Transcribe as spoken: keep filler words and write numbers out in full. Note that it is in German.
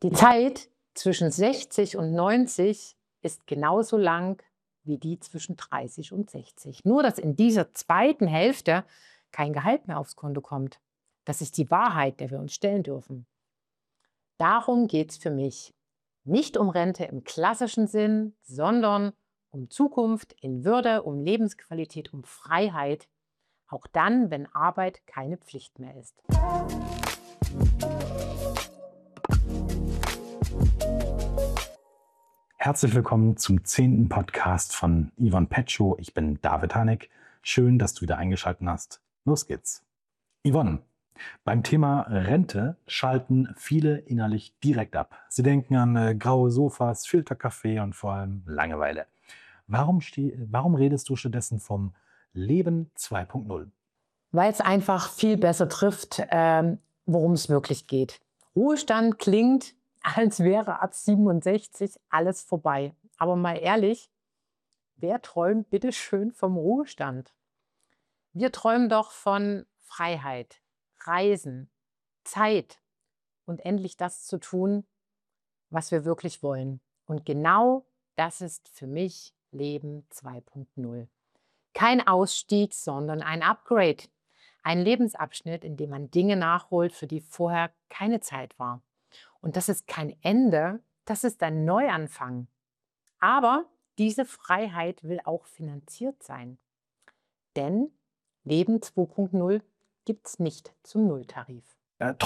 Die Zeit zwischen sechzig und neunzig ist genauso lang wie die zwischen dreißig und sechzig. Nur, dass in dieser zweiten Hälfte kein Gehalt mehr aufs Konto kommt. Das ist die Wahrheit, der wir uns stellen dürfen. Darum geht es für mich. Nicht um Rente im klassischen Sinn, sondern um Zukunft in Würde, um Lebensqualität, um Freiheit. Auch dann, wenn Arbeit keine Pflicht mehr ist. Herzlich willkommen zum zehnten Podcast von Yvonne Petschow. Ich bin David Haneck. Schön, dass du wieder eingeschaltet hast. Los geht's. Yvonne, beim Thema Rente schalten viele innerlich direkt ab. Sie denken an äh, graue Sofas, Filterkaffee und vor allem Langeweile. Warum, ste- warum redest du stattdessen vom Leben zwei Punkt null? Weil es einfach viel besser trifft, ähm, worum es wirklich geht. Ruhestand klingt, als wäre ab siebenundsechzig alles vorbei. Aber mal ehrlich, wer träumt bitte schön vom Ruhestand? Wir träumen doch von Freiheit, Reisen, Zeit und endlich das zu tun, was wir wirklich wollen. Und genau das ist für mich Leben zwei Punkt null. Kein Ausstieg, sondern ein Upgrade. Ein Lebensabschnitt, in dem man Dinge nachholt, für die vorher keine Zeit war. Und das ist kein Ende, das ist ein Neuanfang. Aber diese Freiheit will auch finanziert sein. Denn Leben zwei Punkt null gibt es nicht zum Nulltarif. Äh,